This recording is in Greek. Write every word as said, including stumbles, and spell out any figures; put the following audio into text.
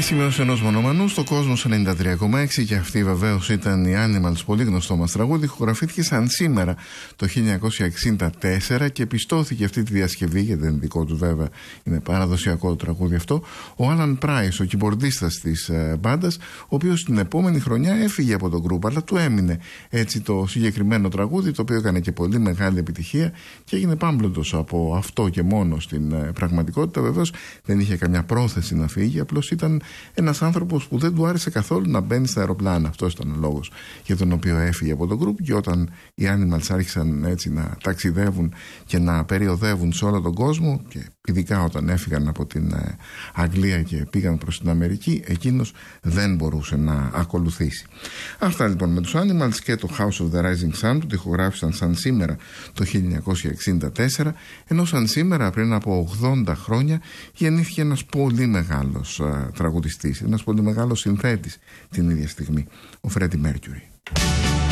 Σημείωση ενός μονομανού στο Κόσμος ενενήντα τρία κόμμα έξι και αυτή βεβαίως ήταν η Animals, πολύ γνωστό μας τραγούδι. Ηχογραφήθηκε σαν σήμερα το χίλια εννιακόσια εξήντα τέσσερα και πιστώθηκε αυτή τη διασκευή, γιατί δεν είναι δικό του βέβαια, είναι παραδοσιακό το τραγούδι αυτό, ο Άλαν Πράις, ο κιμπορντίστας της ε, μπάντας, ο οποίος την επόμενη χρονιά έφυγε από τον γκρουπ, αλλά του έμεινε έτσι το συγκεκριμένο τραγούδι, το οποίο έκανε και πολύ μεγάλη επιτυχία και έγινε πάμπλωτος από αυτό και μόνο στην ε, πραγματικότητα. Βεβαίως δεν είχε καμιά πρόθεση να φύγει, απλώς ήταν ένας άνθρωπος που δεν του άρεσε καθόλου να μπαίνει στα αεροπλάνα. Αυτός ήταν ο λόγος για τον οποίο έφυγε από το group. Και όταν οι Animals άρχισαν έτσι να ταξιδεύουν και να περιοδεύουν σε όλο τον κόσμο, και ειδικά όταν έφυγαν από την Αγγλία και πήγαν προς την Αμερική, εκείνος δεν μπορούσε να ακολουθήσει. Αυτά λοιπόν με τους Animals και το House of the Rising Sun, που το ηχογράφησαν σαν σήμερα το χίλια εννιακόσια εξήντα τέσσερα, ενώ σαν σήμερα πριν από ογδόντα χρόνια γεννήθηκε ένας πολύ μεγάλος τραγουδιστής, ένας πολύ μεγάλος συνθέτης την ίδια στιγμή, ο Freddie Mercury.